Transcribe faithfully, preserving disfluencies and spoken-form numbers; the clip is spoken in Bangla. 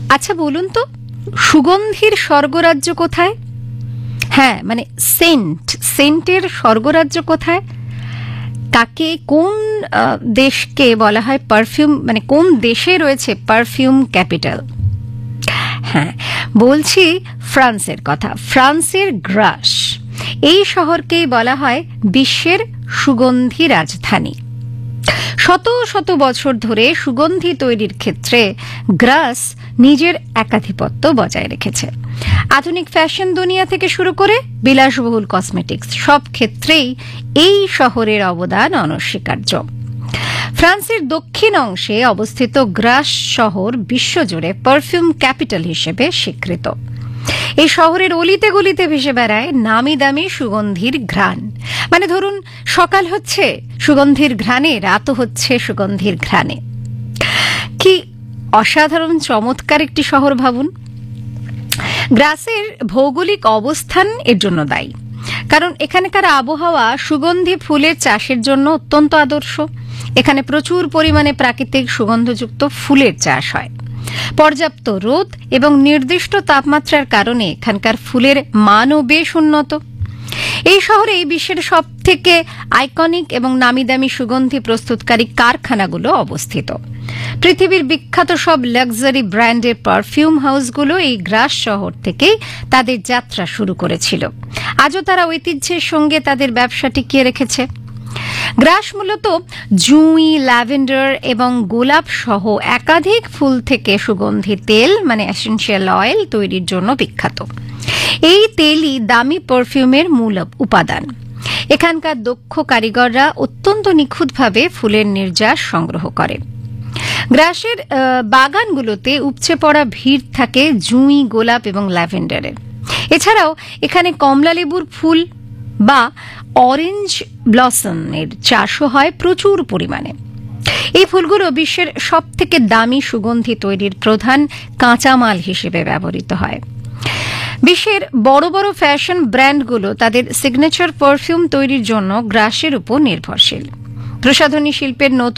আচ্ছা বলুন তো, সুগন্ধির স্বর্গরাজ্য কোথায়? হ্যাঁ, মানে সেন্ট সেন্টের স্বর্গরাজ্য কোথায়? তাকে কোন আহ, দেশকে বলা হয় পারফিউম, মানে কোন দেশে রয়েছে পারফিউম ক্যাপিটাল? হ্যাঁ, বলছি ফ্রান্সের কথা। ফ্রান্সের গ্রাস, এই শহরকেই বলা হয় বিশ্বের সুগন্ধি রাজধানী। শত শত বছর ধরে সুগন্ধি তৈরির ক্ষেত্রে গ্রাস নিজের একাধিপত্য বজায় রেখেছে। আধুনিক ফ্যাশন দুনিয়া থেকে শুরু করে বিলাসবহুল কসমেটিক্স, সব ক্ষেত্রেই এই শহরের অবদান অনস্বীকার্য। ফ্রান্সের দক্ষিণ অংশে অবস্থিত গ্রাস শহর বিশ্বজুড়ে পারফিউম ক্যাপিটাল হিসেবে স্বীকৃত। এই শহরের অলিতে গলিতে ভেসে বেড়ায় নামি দামি সুগন্ধির ঘ্রাণ। মানে ধরুন, সকাল হচ্ছে সুগন্ধির ঘ্রাণে, রাতও হচ্ছে সুগন্ধির ঘ্রাণে। কি অসাধারণ চমৎকার একটি শহর ভাবুন। গ্রাসের ভৌগোলিক অবস্থান এর জন্য দায়ী, কারণ এখানকার আবহাওয়া সুগন্ধি ফুলের চাষের জন্য অত্যন্ত আদর্শ। এখানে প্রচুর পরিমাণে প্রাকৃতিক সুগন্ধযুক্ত ফুলের চাষ হয়। পর্যাপ্ত রোদ এবং নির্দিষ্ট তাপমাত্রার কারণে এখানকার ফুলের মানও বেশ উন্নত। এই শহরে বিশ্বের সব থেকে আইকনিক এবং নামিদামি সুগন্ধি প্রস্তুতকারী কারখানাগুলো অবস্থিত। পৃথিবীর বিখ্যাত সব লাক্সারি ব্র্যান্ডের পারফিউম হাউসগুলো এই গ্রাস শহর থেকেই তাদের যাত্রা শুরু করেছিল। আজও তারা ঐতিহ্যের সঙ্গে তাদের ব্যবসা টিকিয়ে রেখেছে। গ্রাস মূলত জুঁই, ল্যাভেন্ডার এবং গোলাপ সহ একাধিক ফুল থেকে সুগন্ধি তেল, মানে এসেনশিয়াল অয়েল তৈরির জন্য বিখ্যাত। এই তেলই দামি পারফিউমের মূল উপাদান। এখানকার দক্ষ কারিগররা অত্যন্ত নিখুঁতভাবে ফুলের নির্যাস সংগ্রহ করে। গ্রাসের বাগানগুলোতে উপচে পড়া ভিড় থাকে জুঁই, গোলাপ এবং ল্যাভেন্ডারের। এছাড়াও এখানে কমলা লেবুর ফুল বা অরেঞ্জ ব্লসমের চাষও হয় প্রচুর পরিমাণে। এই ফুলগুলো বিশ্বের সব থেকে দামি সুগন্ধি তৈরির প্রধান কাঁচামাল হিসেবে ব্যবহৃত হয়। বিশ্বের বড় বড় ফ্যাশন ব্র্যান্ডগুলো তাদের সিগনেচার পারফিউম তৈরির জন্য গ্রাসের উপর নির্ভরশীল। প্রসাধনী শিল্পের নতুন